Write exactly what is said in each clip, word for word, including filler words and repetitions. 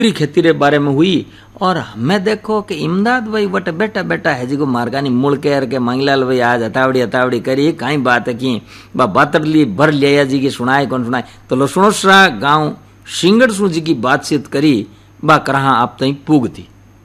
पूरी खेती रे बारे में हुई। और हमें देखो कि इमदाद भाई बट बेटा बेटा है जी को मारगानी मुड़ के के मंगलाल भाई आज हतावड़ी हतावड़ी करी कहीं बात है कि बा बातरली भर लिया जी की सुनाए कौन सुनाए तो लो सुनो सरा गांव सिंगड़ सु जी की बातचीत करी बा करहा आप तई पूग थी।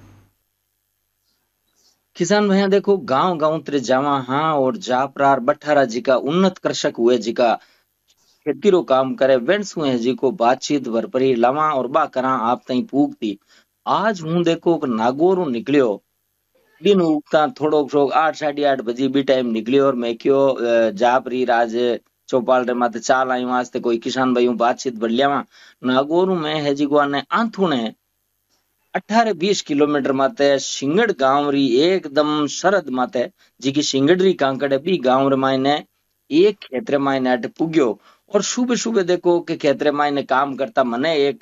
किसान भैया देखो गांव गांव तेरे जावा हाँ और जापरार बठारा जी का उन्नत कृषक हुए जी का खेती रो काम करे वेंस हुए जी को बातचीत भरपरी लावा और बा करा आप तई पूग थी। आज हूं देखो नागौर निकलियो दिन उगता थोड़ो सो आठ साढ़े आठ बजे भी टाइम निकलियो और मैं क्यों जाप रही राज चौपाल रे माते चाल आई वास्ते कोई किसान भाई बातचीत बढ़ लिया नागौर में है जी को ने आंथू ने अठारह बीस किलोमीटर माते सिंगड़ गांव री एकदम सरहद माते जी की सिंगड़ री कांकड़ भी गांव रे मायने एक खेतरे मायने अट पुग्यो। और सुबह सुबह देखो कि खेतरे मायने काम करता मने एक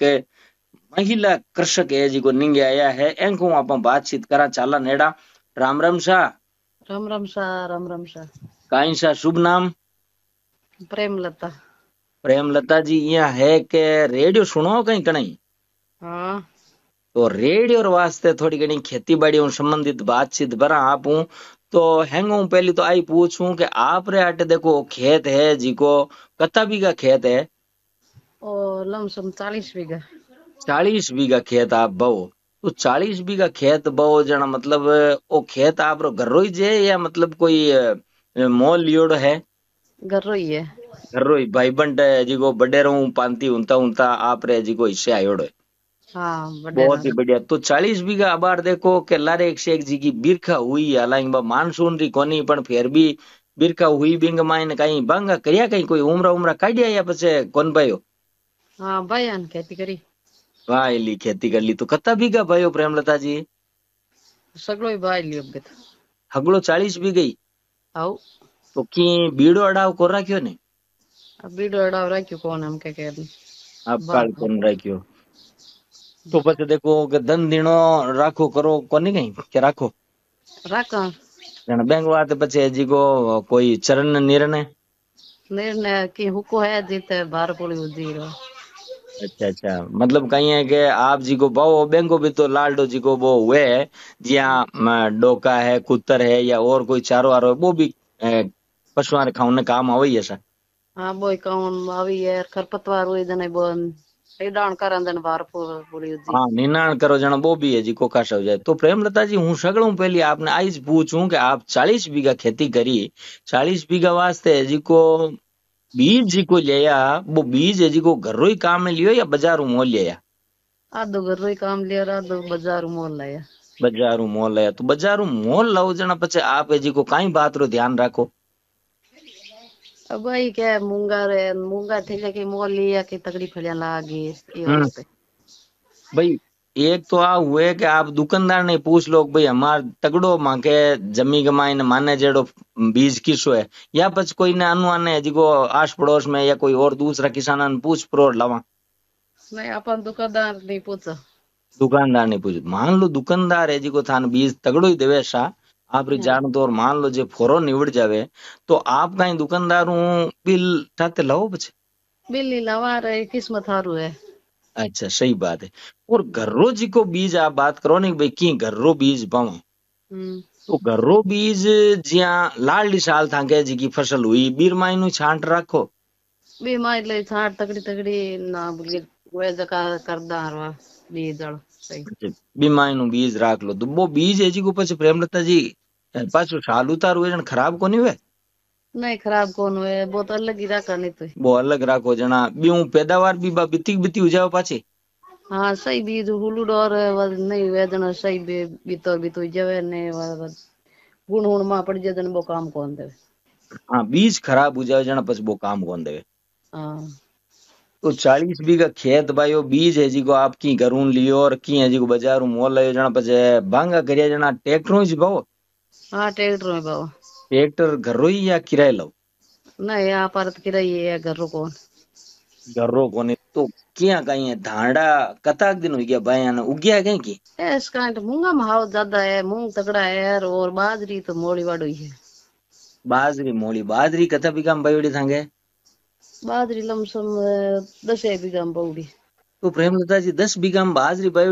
महिला कृषक है जी को निंगे आया है एंको आप बातचीत करा चाला नेड़ा। राम राम सा। राम राम सा राम राम सा। काई सा शुभ नाम? प्रेमलता। प्रेमलता जी यहाँ है के रेडियो सुनो कहीं कहीं? हाँ तो रेडियो वास्ते थोड़ी घनी खेती बाड़ी संबंधित बातचीत बरा आप हूँ तो हैंगो पहली तो आई पूछूं कि आप रे आटे देखो खेत है जी को कता बीघा खेत है? और लमसम चालीस बीघा। चालीस बीघा खेत आप बो तो चालीस बीघा खेत बो जना मतलब ओ खेत आप रो घर ही जे या मतलब कोई मोल लियोड़ो है? घर ही है। घर ही भाई बंट है जी को बड़े रहूं पांती उनता उनता आप रे जी को हिस्से आयोड़ो है। हाँ बड़े बहुत ही नारा। बढ़िया। तो चालीस बीघा अबार देखो के लारे एक शेख जी की बिरखा हुई हालांकि मानसून री कोनी पण फिर भी बिरखा हुई बिंग माइन कहीं बांगा करिया कहीं कोई उमरा उमरा काढ़िया या पछे कौन भाईयो? हाँ भाई आन खेती करी। वाह ली खेती कर ली तो कत्ता बीघा भाईयो प्रेमलता जी? सगलो ही भाई लियो बेत। हगलो चालीस बीघा ही आओ तो की बीड़ो अड़ाव को राख्यो ने? अब बीडो अड़ाव राख्यो कौन हम के के आप काल बाप कौन राख्यो तो पछे देखो के दन दिनो राखो करो कोनी कहीं के राखो राखा जण बैंक बात पछे जी को कोई चरण निर्णय? निर्णय की हुको है जीते बार पुली उजी रो। अच्छा अच्छा मतलब कहीं है कि आप जी को बहु बैंको भी तो लालडो जी को वो हुए है जिया डोका है कुत्तर है या और कोई चारो आरो है वो भी पशुओं खाने काम आवे ही ऐसा? हाँ बोई कौन आवी है खरपतवार हुई जने बोन डाउन करन जन बार पुली उजी। हाँ निनाण करो जना वो भी है जी को काश हो जाए। तो प्रेमलता जी हूँ सगळू पहली आपने आज पूछूं कि आप चालीस बीघा खेती करी चालीस बीघा वास्ते जी को बीज जी को लिया वो बीज है जी को घर ही काम में लियो या बाजारू मोल लिया? आधो घर ही काम लिया आधो बाजार मोल लाया। बाजारू मोल है तो बाजारू मोल लाओ जना पछे आप जी को कई बात रो ध्यान रखो? अब भाई क्या मूंगा रे मूंगा थे कि मोल लिया कि तगड़ी फलियां लागी ये हम्म वास्ते। भाई एक तो आ हुए कि आप दुकानदार ने पूछ लो भाई हमार तगड़ो मांगे जमी गमाइन माने जेड़ो बीज किसो है या पछ कोई ने अनुमान है जिको आस पड़ोस में या कोई और दूसरा किसान ने पूछ परोड़ लावा? नहीं अपन दुकानदार नहीं पूछा। दुकानदार ने पूछ मान लो दुकानदार है जिको थान बीज तगड़ो ही देवे सा आप री जान तो और मान लो जे फोरो निवड़ जावे तो आप कहीं दुकानदार हूँ बिल ठाते लाओ पछे? बिल्ली लवा रहे किस्मत हारू है। अच्छा सही बात है। और घर्रो जी को बीज आप बात करो नहीं भाई की घर्रो बीज पाऊं तो घर्रो बीज जिया लाल साल थाके जी की फसल हुई बीर मायनु छांट रखो बी मार ले छाट तगड़ी तगड़ी ना बोलिए वे जका करदा हरवा बीज जड़ सही। बीमायनु बीज राख लो तो वो बीज है जी को पछ प्रेमलता जी पाछो साल उतार हुए जन खराब कोनी हुए? नहीं खराब कौन हुए बहुत अलग ही रखा नहीं तो। वो अलग राखो जना बीऊ पैदावार भी बा बिती बिती हो जाओ पाछी। हाँ सही बीज हुलू डोर नहीं वे जन सही बीतो बीतो जावे ने गुण हुण मा पड़ जाए जन वो काम कौन दे। हाँ बीज खराब हो जाए जना पछ वो काम कौन देवे। हाँ तो चालीस बीघा खेत भाई बीज है जी को आप की घरून लियो और की है जी को बाजारू मोल लियो जना पछ बांगा करिया जना ट्रैक्टरों जी भाव? हाँ ट्रैक्टर में बाबा। ट्रैक्टर घरों ही या किराए लो? नहीं यहाँ पर किराई है घर कौन घरों कोने तो क्या कहीं है धांडा कताक दिन हो गया भाई ने उगिया कहीं की? इसका मूंगा भाव ज्यादा है मूंग तगड़ा है और बाजरी तो मोड़ी वाड़ी है। बाजरी मोली बाजरी कथा बीघा में भाई थांगे? बाजरी लमसम दस बीघा में पौड़ी। तो प्रेमलता जी दस बीघा में बाजरी बायो